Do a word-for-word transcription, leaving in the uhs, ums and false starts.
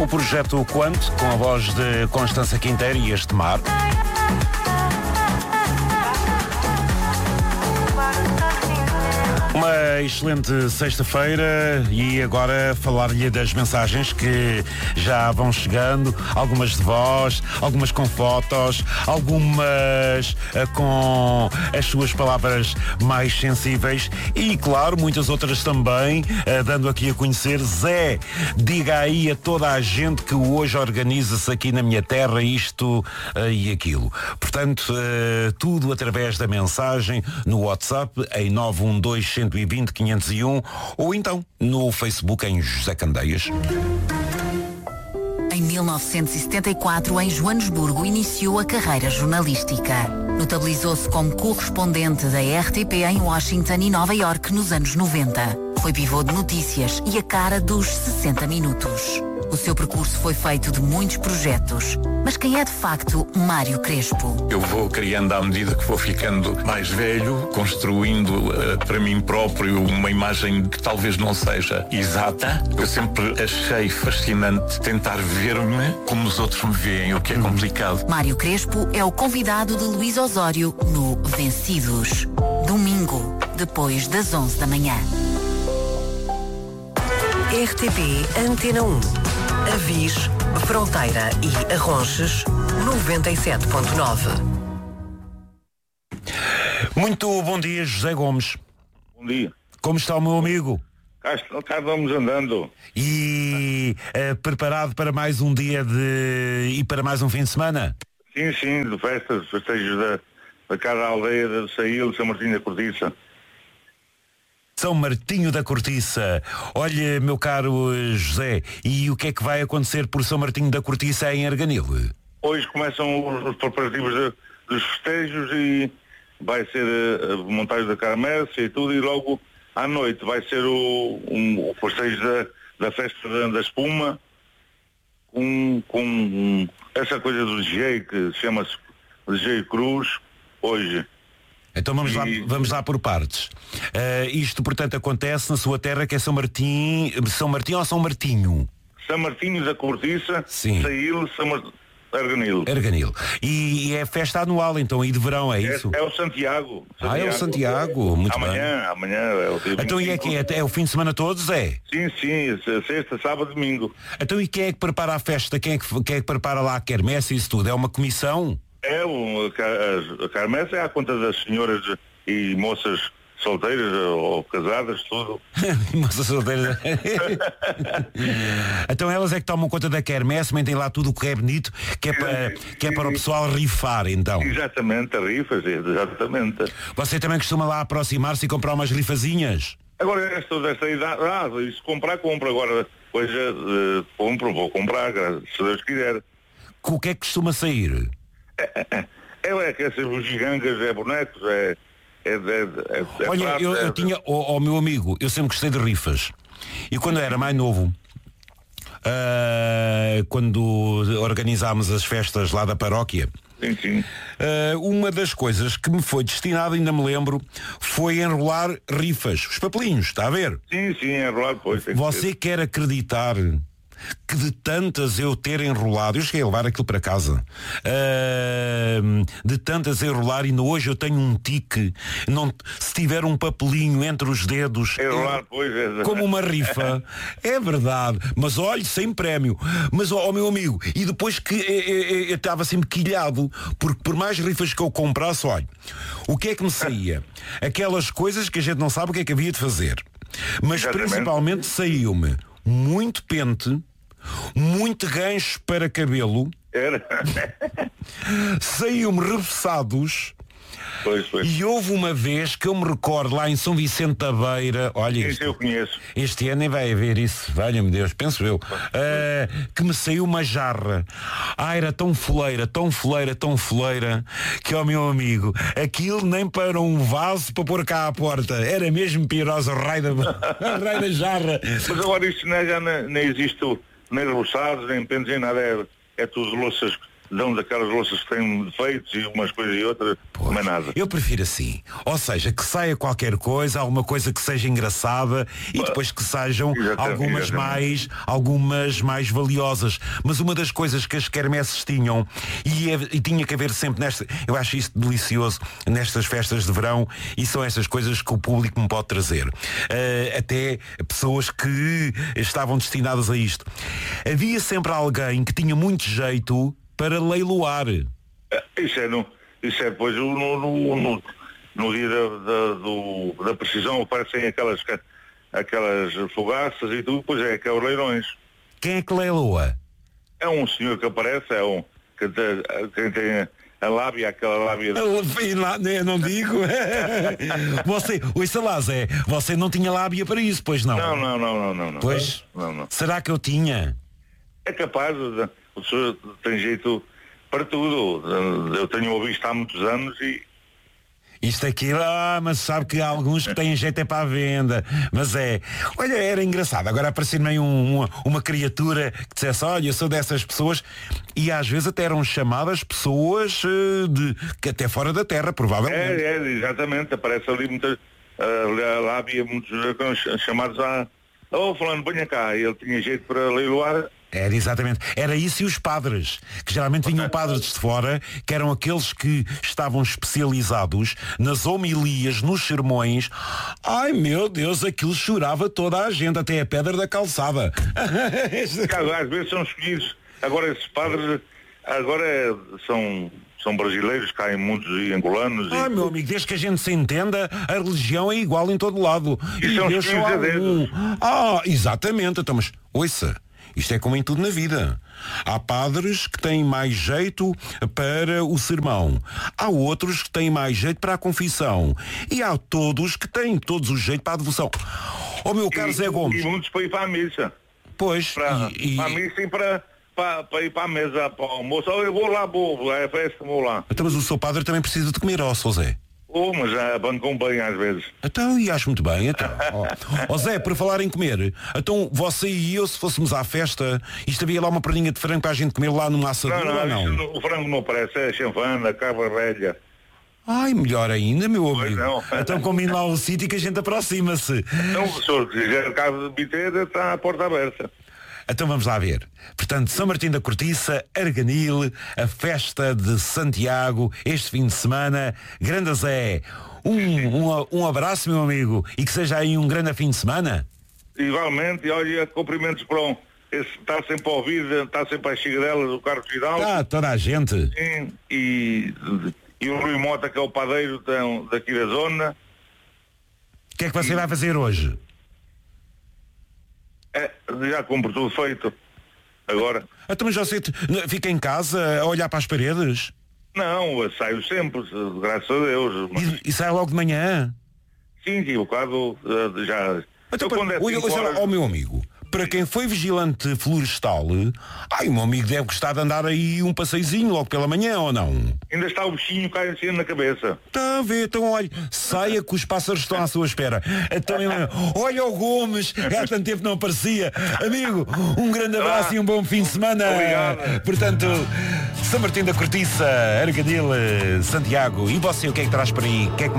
O projeto Quanto, com a voz de Constança Quinteiro e Este Mar. Uma excelente sexta-feira e agora falar-lhe das mensagens que já vão chegando, algumas de voz, algumas com fotos, algumas uh, com as suas palavras mais sensíveis e, claro, muitas outras também, uh, dando aqui a conhecer. Zé, diga aí a toda a gente que hoje organiza-se aqui na minha terra isto uh, e aquilo. Portanto, uh, tudo através da mensagem no WhatsApp em nove um dois, um dois zero, quinhentos e um ou então no Facebook em José Candeias. Em mil novecentos e setenta e quatro, em Joanesburgo, iniciou a carreira jornalística. Notabilizou-se como correspondente da R T P em Washington e Nova Iorque nos anos noventa. Foi pivô de notícias e a cara dos sessenta minutos. O seu percurso foi feito de muitos projetos. Mas quem é de facto Mário Crespo? Eu vou criando à medida que vou ficando mais velho, construindo uh, para mim próprio uma imagem que talvez não seja exata. Eu sempre achei fascinante tentar ver-me como os outros me veem, o que é complicado. Mário Crespo é o convidado de Luís Osório no Vencidos. Domingo, depois das onze da manhã. R T P Antena um. Avis, Fronteira e Arronches, noventa e sete ponto nove. Muito bom dia, José Gomes. Bom dia. Como está o meu amigo? Cá, cá vamos andando. E uh, preparado para mais um dia de... e para mais um fim de semana? Sim, sim, de festas, festejos da, da Casa Aldeia de Saíl, São Martinho da Cortiça. São Martinho da Cortiça. Olha, meu caro José, e o que é que vai acontecer por São Martinho da Cortiça em Arganil? Hoje começam os, os preparativos de, dos festejos e vai ser a, a montagem da quermesse e tudo, e logo à noite vai ser o, um, o festejo da, da festa da, da espuma com, com um, essa coisa do D J que chama-se D J Cruz hoje. Então vamos, e... lá, vamos lá por partes. Uh, isto, portanto, acontece na sua terra, que é São Martim, São Martim ou São Martinho? São Martinho da Cortiça, Saíl, São Martinho, Arganil. Arganil. E, e é festa anual, então, aí de verão, é isso? É, é o Santiago. Ah, Santiago. É o Santiago, muito amanhã, bem. Amanhã é o dia Então, e é que é, é o fim de semana todos, é? Sim, sim, sexta, sábado, domingo. Então, e quem é que prepara a festa? Quem é que, quem é que prepara lá a quermesse e isso tudo? É uma comissão? É, um, a, a quermesse é à conta das senhoras e moças solteiras ou casadas, tudo. Moças solteiras. Então elas é que tomam conta da quermesse, mentem lá tudo o que é bonito, que é para, que é para o pessoal rifar, então. Exatamente, a rifas, exatamente. Você também costuma lá aproximar-se e comprar umas rifazinhas? Agora, esta, esta idade, ah, isso comprar, compra. Agora, pois, uh, compro, vou comprar, se Deus quiser. O que é que costuma sair? É, é, é, é que essas bugigangas, é bonecos, é... É, é, é, é Olha, prato, eu, eu é, tinha, ó, ó meu amigo, eu sempre gostei de rifas. E quando eu era mais novo, uh, quando organizámos as festas lá da paróquia, sim, sim. Uh, uma das coisas que me foi destinada, ainda me lembro, foi enrolar rifas, os papelinhos, está a ver? Sim, sim, enrolar, pois. Você quer acreditar que de tantas eu ter enrolado, eu cheguei a levar aquilo para casa, uh, de tantas enrolar, e hoje eu tenho um tique, não, se tiver um papelinho entre os dedos, enrolar, pois, é. Como uma rifa, é verdade, mas olhe, sem prémio, mas ó oh, meu amigo, e depois que eu estava sempre quilhado, porque por mais rifas que eu comprasse, olha, o que é que me saía? Aquelas coisas que a gente não sabe o que é que havia de fazer, mas exatamente. Principalmente saiu-me muito pente, muito gancho para cabelo. Era. Saiu-me revessados. Pois, pois. E houve uma vez que eu me recordo lá em São Vicente da Beira, olha, este, eu conheço. Este ano nem vai haver isso, valha-me Deus, penso eu, uh, que me saiu uma jarra. Ah, era tão foleira, tão foleira, tão foleira, que ó meu amigo, aquilo nem para um vaso para pôr cá à porta, era mesmo pirosa, o raio da, o raio da jarra. Mas agora isto não, já não, nem existe nem roçados, nem pentes, nem nada, é, é tudo louças dão daquelas louças que têm defeitos e umas coisas e outras, Pois, mas nada. eu prefiro assim. Ou seja, que saia qualquer coisa, alguma coisa que seja engraçada e depois que sejam Exatamente, algumas exatamente. mais algumas mais valiosas. Mas uma das coisas que as quermesses tinham e, e tinha que haver sempre nesta, eu acho isto delicioso nestas festas de verão, e são estas coisas que o público me pode trazer. Uh, até pessoas que estavam destinadas a isto. Havia sempre alguém que tinha muito jeito para leiloar. Isso é, no, isso é depois no, no, no, no dia da, da, do, da precisão aparecem aquelas, aquelas fogaças e tudo, pois é, que é os leilões. Quem é que leiloa? É um senhor que aparece, é um que tem, quem tem a lábia, aquela lábia. Eu não digo. Você, ouça lá, Zé, você não tinha lábia para isso, pois não? Não, não, não, não, não. não. Pois, não, não. será que eu tinha? É capaz, o senhor tem jeito para tudo. Eu tenho ouvido isto há muitos anos e Isto aqui, ah, mas sabe que há alguns que têm jeito é para a venda. Mas é, olha, era engraçado. Agora aparecer-me aí um, uma, uma criatura que dissesse, olha, eu sou dessas pessoas, e às vezes até eram chamadas pessoas uh, de, que até fora da terra, provavelmente. É, é, exatamente, aparece ali muitas, uh, lá havia muitos uh, chamados a, oh, fulano, venha cá, e ele tinha jeito para leiloar. Era exatamente, era isso, e os padres, que geralmente vinham padres de fora, que eram aqueles que estavam especializados nas homilias, nos sermões. Ai meu Deus, aquilo chorava toda a gente, até a pedra da calçada. Às vezes são escolhidos, agora esses padres, agora é, são, são brasileiros, caem muitos e angolanos. Ah, e... meu amigo, desde que a gente se entenda, a religião é igual em todo lado. E são Deus escolhidos só há a dedo. um. Ah, exatamente, então, mas ouça. Isto é como em tudo na vida. Há padres que têm mais jeito para o sermão. Há outros que têm mais jeito para a confissão. E há todos que têm todos o jeito para a devoção. Ó meu caro Zé Gomes. E muitos para ir para a missa. Pois. Para, e, e... para a missa e para, para, para ir para a mesa, para o almoço. Oh, eu vou lá, vou, é festa, vou lá. Então, mas o seu padre também precisa de comer, ó, seu Zé. Oh, mas já bancam bem às vezes. Então, e acho muito bem, então. Ó oh. oh, Zé, por falar em comer, então você e eu, se fôssemos à festa, isto havia lá uma perninha de frango para a gente comer lá numa assadura, não, não, ou não? O frango não aparece, é chanfana, cabra velha. Ai, melhor ainda, meu amigo. Não. Então combina lá o sítio que a gente aproxima-se. Então, se o senhor quiser casa de biteira, está a porta aberta. Então vamos lá ver. Portanto, São Martim da Cortiça, Arganil, a festa de Santiago, este fim de semana. Grande Zé, um, um, um abraço, meu amigo, e que seja aí um grande fim de semana. Igualmente, e olha, cumprimentos para um. Esse está sempre a ouvir, está sempre às chegadelas do Carlos Vidal. Tá, toda a gente. Sim, e, e o Rui Mota, que é o padeiro tão, daqui da zona. O que é que você e... vai fazer hoje? É, já compro tudo feito. Agora. Então, mas você fica em casa a olhar para as paredes? Não, eu saio sempre, graças a Deus. Mas... E, e sai logo de manhã? Sim, sim, o bocado já. Então, para... é olha, olha, ó, meu amigo, para quem foi vigilante florestal, ai, o meu amigo deve gostar de andar aí um passeiozinho logo pela manhã, ou não? Ainda está o bichinho cá em cima na cabeça. Está a ver, então olha, saia que os pássaros estão à sua espera. Então, olha o Gomes, há tanto tempo não aparecia. Amigo, um grande abraço ah, e um bom fim de semana. Obrigado. Portanto, São Martim da Cortiça, Argadil, Santiago, e você, o que é que traz por aí? O que é que